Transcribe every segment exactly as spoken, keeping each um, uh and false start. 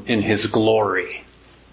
come in His glory.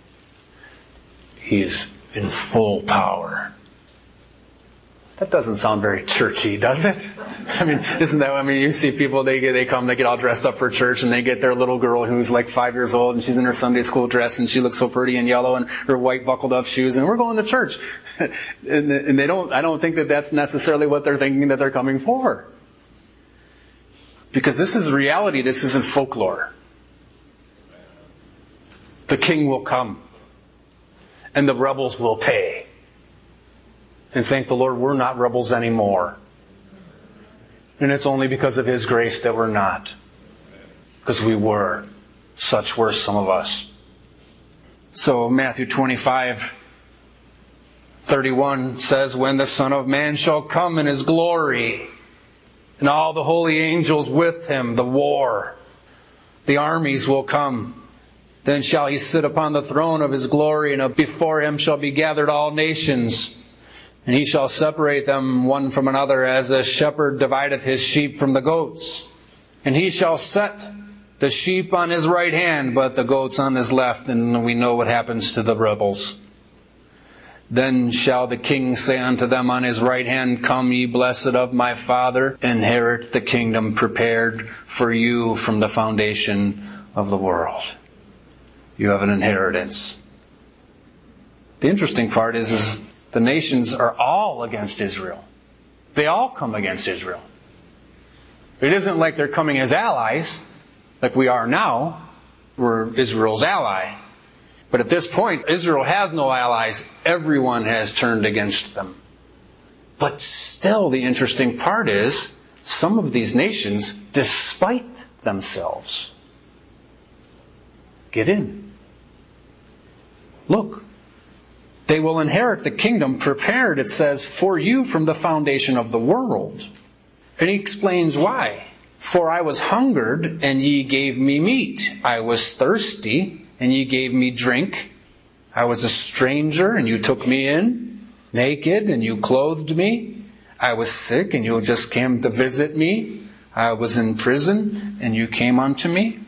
He's in full power. That doesn't sound very churchy, does it? I mean, isn't that, I mean, you see people, they get, they come, they get all dressed up for church, and they get their little girl who's like five years old, and she's in her Sunday school dress, and she looks so pretty and yellow, and her white buckled up shoes, and we're going to church. and, and they don't, I don't think that that's necessarily what they're thinking that they're coming for. Because this is reality, this isn't folklore. The King will come, and the rebels will pay. And thank the Lord, we're not rebels anymore. And it's only because of His grace that we're not. Because we were. Such were some of us. So Matthew twenty-five, thirty-one says, when the Son of Man shall come in His glory, and all the holy angels with Him, the war, the armies will come. Then shall He sit upon the throne of His glory, and before Him shall be gathered all nations. And He shall separate them one from another, as a shepherd divideth his sheep from the goats. And He shall set the sheep on His right hand, but the goats on His left. And we know what happens to the rebels. Then shall the King say unto them on His right hand, come ye blessed of my Father, inherit the kingdom prepared for you from the foundation of the world. You have an inheritance. The interesting part is, is the nations are all against Israel. They all come against Israel. It isn't like they're coming as allies, like we are now. We're Israel's ally. But at this point, Israel has no allies. Everyone has turned against them. But still, the interesting part is, some of these nations, despite themselves, get in. Look. They will inherit the kingdom prepared, it says, for you from the foundation of the world. And He explains why. For I was hungered, and ye gave me meat. I was thirsty, and ye gave me drink. I was a stranger, and you took me in. Naked, and you clothed me. I was sick, and you just came to visit me. I was in prison, and you came unto me.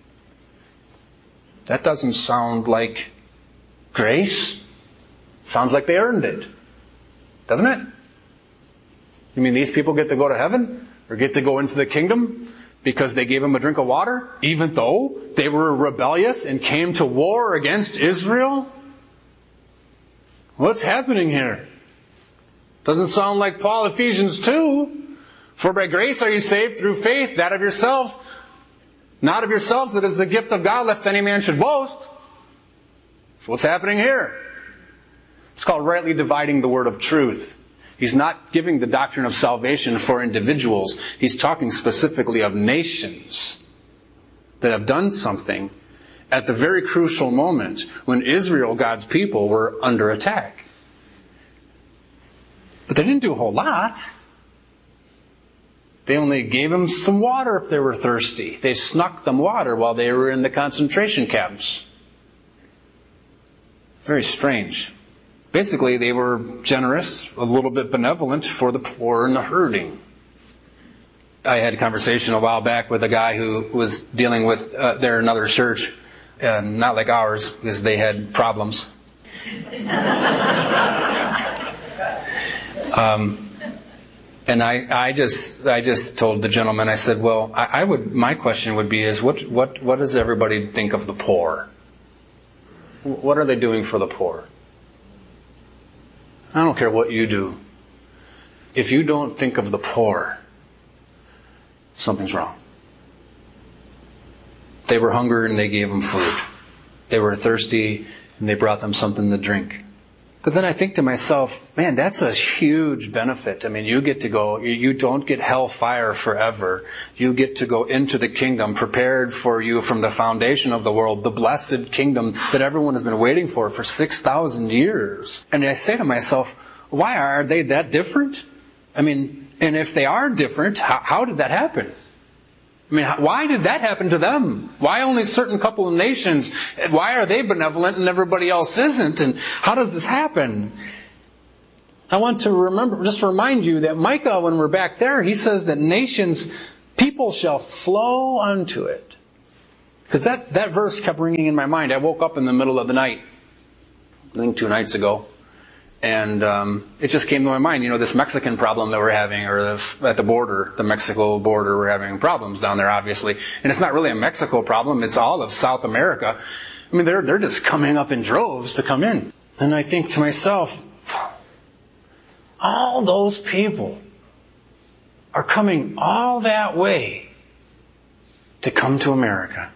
That doesn't sound like grace. Sounds like they earned it. Doesn't it? You mean these people get to go to heaven? Or get to go into the kingdom because they gave them a drink of water? Even though they were rebellious and came to war against Israel? What's happening here? Doesn't sound like Paul, Ephesians two. For by grace are you saved through faith, that of yourselves. Not of yourselves, it is the gift of God, lest any man should boast. So what's happening here? It's called rightly dividing the word of truth. He's not giving the doctrine of salvation for individuals. He's talking specifically of nations that have done something at the very crucial moment when Israel, God's people, were under attack. But they didn't do a whole lot. They only gave them some water if they were thirsty. They snuck them water while they were in the concentration camps. Very strange. Basically, they were generous, a little bit benevolent for the poor and the hurting. I had a conversation a while back with a guy who was dealing with uh, their another church, uh, not like ours, because they had problems. um, and I, I just, I just told the gentleman, I said, well, I, I would, my question would be: is what, what, what does everybody think of the poor? What are they doing for the poor? I don't care what you do. If you don't think of the poor, something's wrong. They were hungry and they gave them food. They were thirsty and they brought them something to drink. But then I think to myself, man, that's a huge benefit. I mean, you get to go, you don't get hellfire forever. You get to go into the kingdom prepared for you from the foundation of the world, the blessed kingdom that everyone has been waiting for for six thousand years. And I say to myself, why are they that different? I mean, and if they are different, how, how did that happen? I mean, why did that happen to them? Why only a certain couple of nations? Why are they benevolent and everybody else isn't? And how does this happen? I want to remember, just remind you that Micah, when we're back there, he says that nations, people shall flow unto it. Because that, that verse kept ringing in my mind. I woke up in the middle of the night, I think two nights ago, and um, it just came to my mind, you know, this Mexican problem that we're having, or this, at the border, the Mexico border, we're having problems down there, obviously. And it's not really a Mexico problem, it's all of South America. I mean, they're, they're just coming up in droves to come in. And I think to myself, all those people are coming all that way to come to America.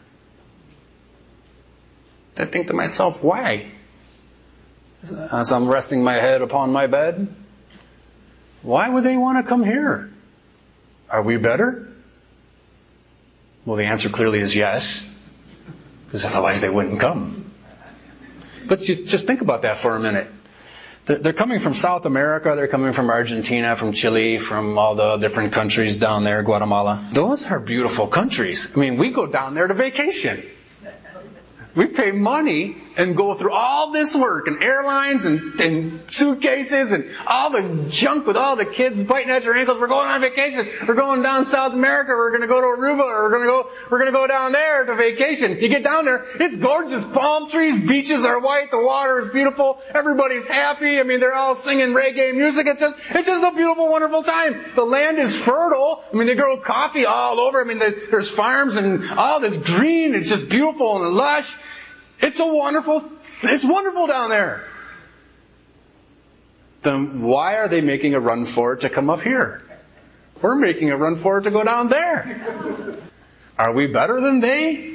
I think to myself, why? As I'm resting my head upon my bed, why would they want to come here? Are we better? Well, the answer clearly is yes, because otherwise they wouldn't come. But you just think about that for a minute. They're coming from South America, they're coming from Argentina, from Chile, from all the different countries down there, Guatemala. Those are beautiful countries. I mean, we go down there to vacation. We pay money and go through all this work and airlines and, and suitcases and all the junk with all the kids biting at your ankles. We're going on vacation. We're going down South America. We're going to go to Aruba. Or we're going to go. We're going to go down there to vacation. You get down there, it's gorgeous. Palm trees, beaches are white. The water is beautiful. Everybody's happy. I mean, they're all singing reggae music. It's just, it's just a beautiful, wonderful time. The land is fertile. I mean, they grow coffee all over. I mean, there's farms and all this green. It's just beautiful and lush. It's a wonderful, it's wonderful down there. Then why are they making a run for it to come up here? We're making a run for it to go down there. Are we better than they?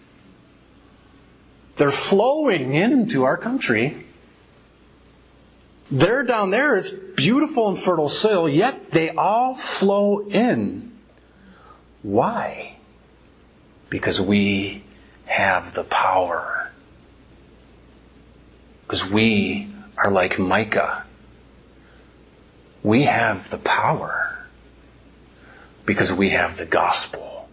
They're flowing into our country. They're down there, it's beautiful and fertile soil, yet they all flow in. Why? Because we have the power. Because we are like Micah. We have the power because we have the gospel.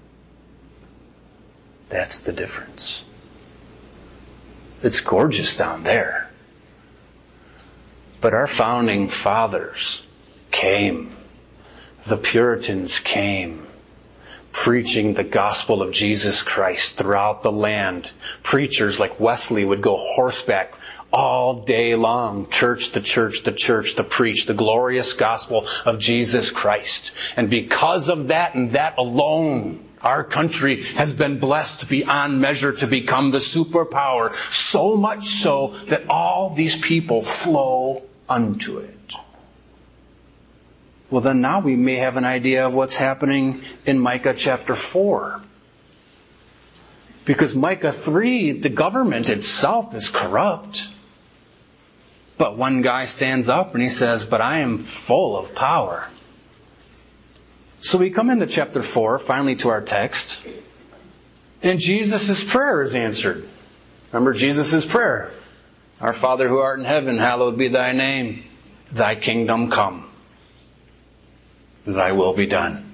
That's the difference. It's gorgeous down there. But our founding fathers came. The Puritans came, preaching the gospel of Jesus Christ throughout the land. Preachers like Wesley would go horseback all day long, church to church to church, to preach the glorious gospel of Jesus Christ. And because of that and that alone, our country has been blessed beyond measure to become the superpower, so much so that all these people flow unto it. Well, then now we may have an idea of what's happening in Micah chapter four. Because Micah three, the government itself is corrupt. But one guy stands up and he says, but I am full of power. So we come into chapter four, finally to our text. And Jesus' prayer is answered. Remember Jesus' prayer. Our Father who art in heaven, hallowed be thy name. Thy kingdom come. Thy will be done.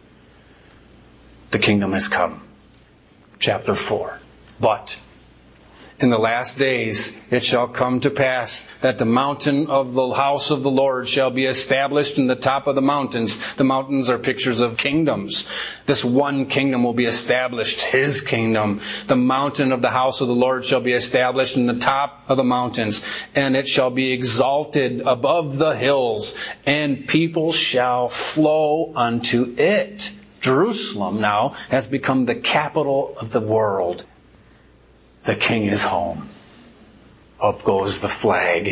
The kingdom has come. Chapter four. But in the last days it shall come to pass that the mountain of the house of the Lord shall be established in the top of the mountains. The mountains are pictures of kingdoms. This one kingdom will be established, His kingdom. The mountain of the house of the Lord shall be established in the top of the mountains, and it shall be exalted above the hills, and people shall flow unto it. Jerusalem now has become the capital of the world. The king is home. Up goes the flag.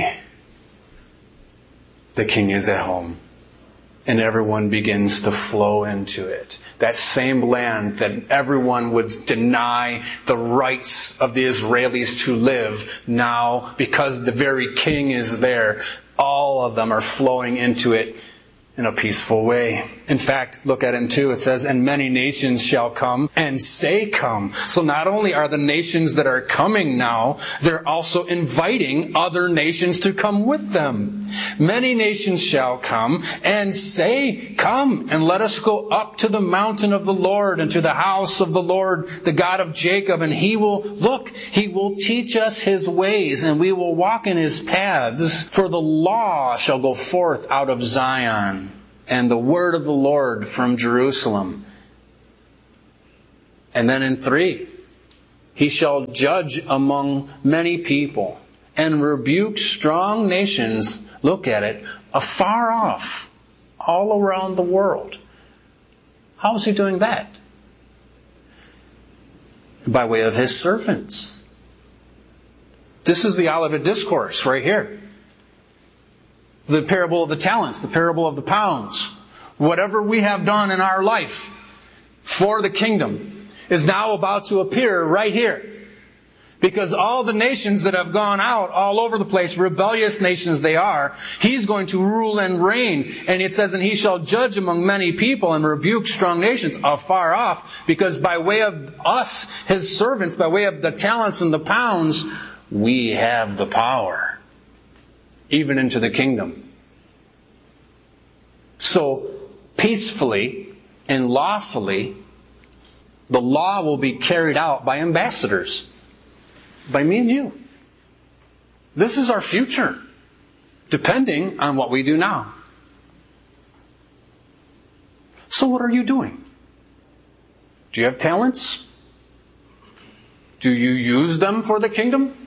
The king is at home. And everyone begins to flow into it. That same land that everyone would deny the rights of the Israelis to live, now, because the very king is there, all of them are flowing into it in a peaceful way. In fact, look at it too. It says, and many nations shall come and say come. So not only are the nations that are coming now, they're also inviting other nations to come with them. Many nations shall come and say, come and let us go up to the mountain of the Lord and to the house of the Lord, the God of Jacob. And He will, look, He will teach us His ways and we will walk in His paths. For the law shall go forth out of Zion, and the word of the Lord from Jerusalem. And then in three, he shall judge among many people and rebuke strong nations, look at it, afar off, all around the world. How is he doing that? By way of his servants. This is the Olivet Discourse right here. The parable of the talents, the parable of the pounds. Whatever we have done in our life for the kingdom is now about to appear right here. Because all the nations that have gone out all over the place, rebellious nations they are, he's going to rule and reign. And it says, and he shall judge among many people and rebuke strong nations afar off. Because by way of us, his servants, by way of the talents and the pounds, we have the power. Even into the kingdom. So, peacefully and lawfully, the law will be carried out by ambassadors. By me and you. This is our future, depending on what we do now. So what are you doing? Do you have talents? Do you use them for the kingdom?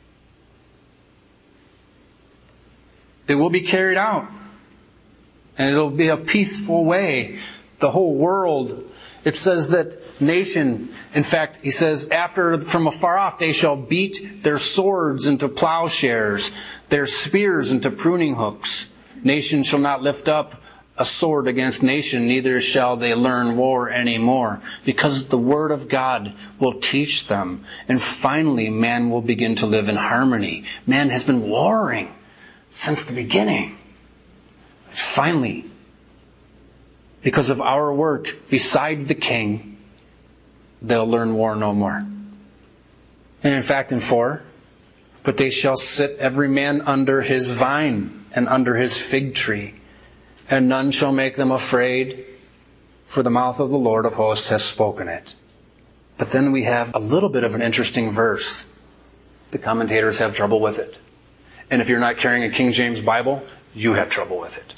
It will be carried out. And it'll be a peaceful way. The whole world. It says that nation, in fact, he says, after from afar off they shall beat their swords into plowshares, their spears into pruning hooks. Nation shall not lift up a sword against nation, neither shall they learn war anymore. Because the Word of God will teach them. And finally, man will begin to live in harmony. Man has been warring since the beginning. Finally, because of our work beside the king, they'll learn war no more. And in fact, in four, but they shall sit every man under his vine and under his fig tree, and none shall make them afraid, for the mouth of the Lord of hosts has spoken it. But then we have a little bit of an interesting verse. The commentators have trouble with it. And if you're not carrying a King James Bible, you have trouble with it.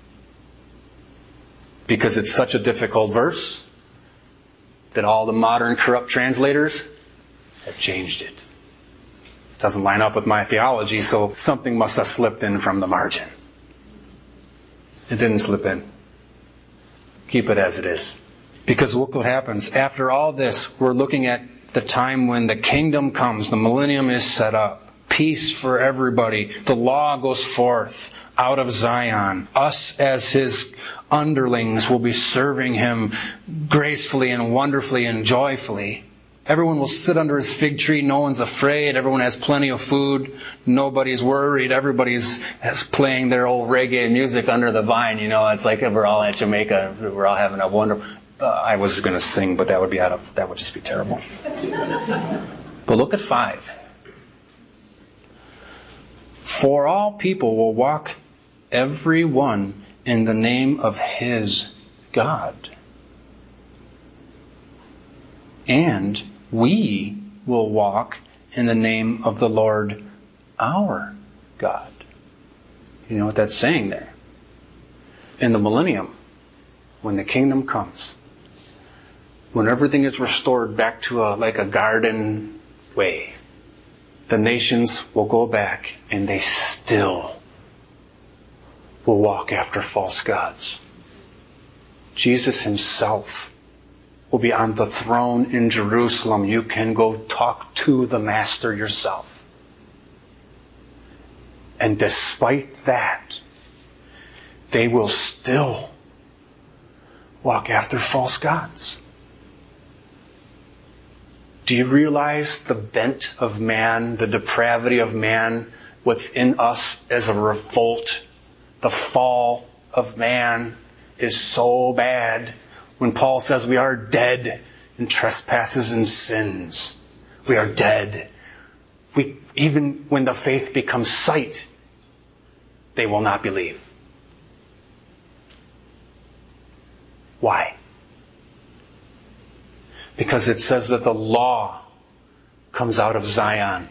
Because it's such a difficult verse that all the modern corrupt translators have changed it. It doesn't line up with my theology, so something must have slipped in from the margin. It didn't slip in. Keep it as it is. Because look what happens. After all this, we're looking at the time when the kingdom comes, the millennium is set up. Peace for everybody. The law goes forth out of Zion. Us as his underlings will be serving him gracefully and wonderfully and joyfully. Everyone will sit under his fig tree. No one's afraid. Everyone has plenty of food. Nobody's worried. Everybody's playing their old reggae music under the vine. You know, it's like we're all at Jamaica. We're all having a wonderful... Uh, I was going to sing, but that would be out of... That would just be terrible. But look at five. For all people will walk every one in the name of his God. And we will walk in the name of the Lord our God. You know what that's saying there? In the millennium, when the kingdom comes, when everything is restored back to a like a garden way, the nations will go back and they still will walk after false gods. Jesus himself will be on the throne in Jerusalem. You can go talk to the Master yourself. And despite that, they will still walk after false gods. Do you realize the bent of man, the depravity of man, what's in us as a revolt? The fall of man is so bad. When Paul says we are dead in trespasses and sins, we are dead. We, even when the faith becomes sight, they will not believe. Why? Because it says that the law comes out of Zion.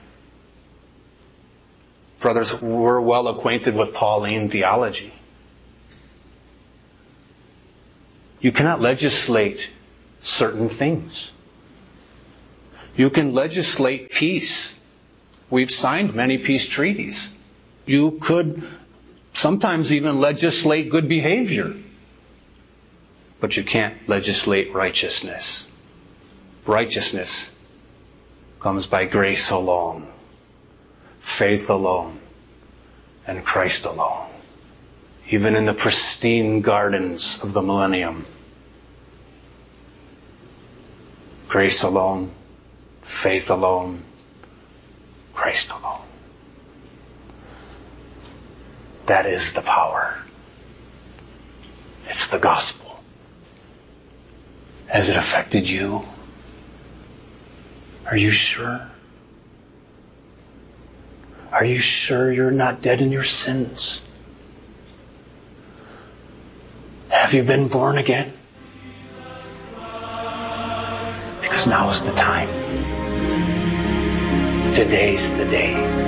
Brothers, we're well acquainted with Pauline theology. You cannot legislate certain things. You can legislate peace. We've signed many peace treaties. You could sometimes even legislate good behavior. But you can't legislate righteousness. Righteousness comes by grace alone, faith alone, and Christ alone. Even in the pristine gardens of the millennium, grace alone, faith alone, Christ alone. That is the power. It's the gospel. Has it affected you? Are you sure? Are you sure you're not dead in your sins? Have you been born again? Because now is the time. Today's the day.